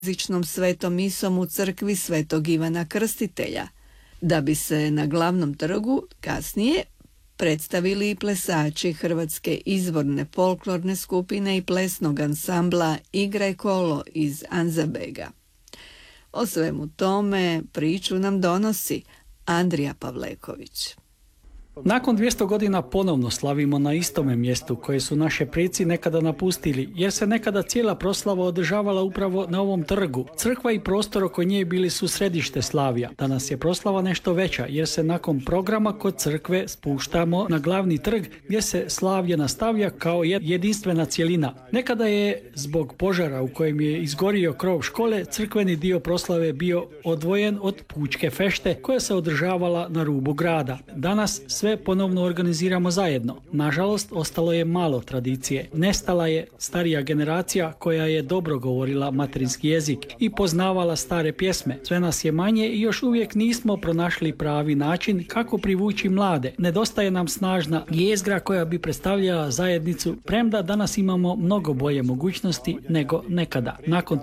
dvojezičnom svetom misom u crkvi Svetog Ivana Krstitelja, da bi se na glavnom trgu kasnije predstavili i plesači Hrvatske izvorne folklorne skupine i plesnog ansambla Igraj kolo iz Anzabega. O svemu tome priču nam donosi Andrija Pavleković. Nakon 200 godina ponovno slavimo na istome mjestu koje su naše preci nekada napustili, jer se nekada cijela proslava održavala upravo na ovom trgu. Crkva i prostor oko nje bili su središte slavija. Danas je proslava nešto veća, jer se nakon programa kod crkve spuštamo na glavni trg gdje se slavlje nastavlja kao jedinstvena cjelina. Nekada je zbog požara u kojem je izgorio krov škole crkveni dio proslave bio odvojen od pučke fešte koja se održavala na rubu grada. Danas sve ponovno organiziramo zajedno. Nažalost, ostalo je malo tradicije. Nestala je starija generacija koja je dobro govorila materinski jezik i poznavala stare pjesme. Sve nas je manje i još uvijek nismo pronašli pravi način kako privući mlade. Nedostaje nam snažna jezgra koja bi predstavljala zajednicu, premda danas imamo mnogo bolje mogućnosti nego nekada. Nakon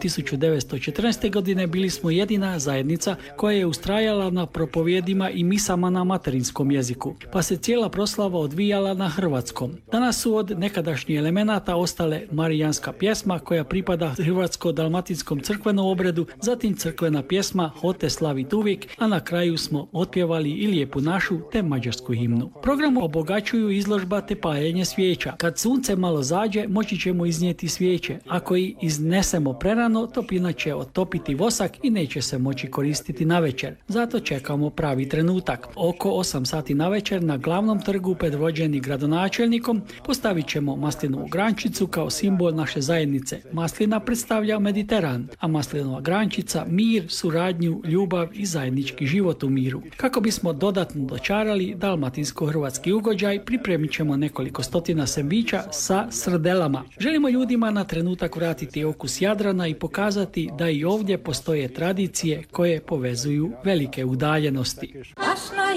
1914. godine bili smo jedina zajednica koja je ustrajala na propovjedima i misama na materinskom jeziku, pa se cijela proslava odvijala na hrvatskom. Danas su od nekadašnjih elemenata ostale marijanska pjesma koja pripada hrvatsko-dalmatinskom crkvenom obredu, zatim crkvena pjesma Hote slavit uvijek, a na kraju smo otpjevali i Lijepu našu te mađarsku himnu. Program obogaćuju izložba te paljenje svijeća. Kad sunce malo zađe, moći ćemo iznijeti svijeće. Ako ih iznesemo prerano, topina će otopiti vosak i neće se moći koristiti navečer. Zato čekamo pravi trenutak. Oko 8 sati navečer na glavnom trgu predvođeni gradonačelnikom postavit ćemo maslinovu grančicu kao simbol naše zajednice. Maslina predstavlja Mediteran, a maslinova grančica mir, suradnju, ljubav i zajednički život u miru. Kako bismo dodatno dočarali dalmatinsko-hrvatski ugođaj, pripremit ćemo nekoliko stotina sendviča sa srdelama. Želimo ljudima na trenutak vratiti okus Jadrana i pokazati da i ovdje postoje tradicije koje povezuju velike udaljenosti.